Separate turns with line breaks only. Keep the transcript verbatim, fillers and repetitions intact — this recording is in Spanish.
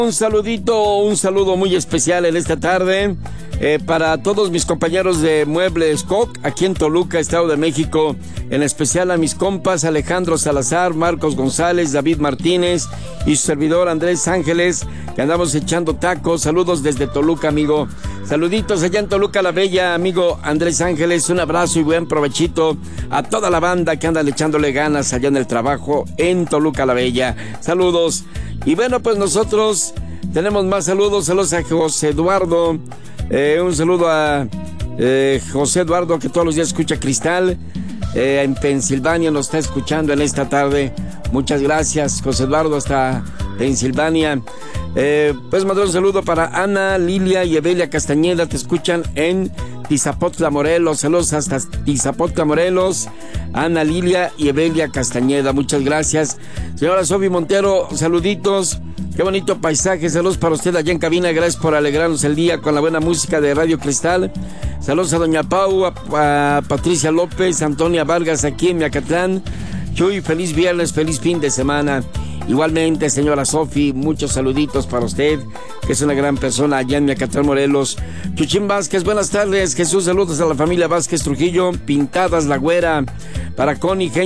Un saludito, un saludo muy especial en esta tarde eh, para todos mis compañeros de Muebles Coc, aquí en Toluca, Estado de México, en especial a mis compas Alejandro Salazar, Marcos González, David Martínez y su servidor Andrés Ángeles, que andamos echando tacos. Saludos desde Toluca, amigo. Saluditos allá en Toluca la Bella, amigo Andrés Ángeles. Un abrazo y buen provechito a toda la banda que anda echándole ganas allá en el trabajo en Toluca la Bella. Saludos. Y bueno, pues nosotros tenemos más saludos. Saludos a José Eduardo. Eh, un saludo a eh, José Eduardo, que todos los días escucha Cristal. Eh, en Pensilvania nos está escuchando en esta tarde. Muchas gracias, José Eduardo, hasta Pensilvania. Eh, pues mandar un saludo para Ana, Lilia y Evelia Castañeda. Te escuchan en Tizapotla, Morelos. Saludos hasta Tizapotla, Morelos. Ana, Lilia y Evelia Castañeda. Muchas gracias. Señora Sofi Montero, saluditos. Qué bonito paisaje. Saludos para usted allá en cabina. Gracias por alegrarnos el día con la buena música de Radio Cristal. Saludos a doña Pau, a, a Patricia López, a Antonia Vargas aquí en Miacatlán. Chuy, feliz viernes, feliz fin de semana. Igualmente, señora Sofi, muchos saluditos para usted, que es una gran persona allá en Miacatlán, Morelos. Chuchín Vázquez, buenas tardes. Jesús, saludos a la familia Vázquez Trujillo. Pintadas La Güera, para Connie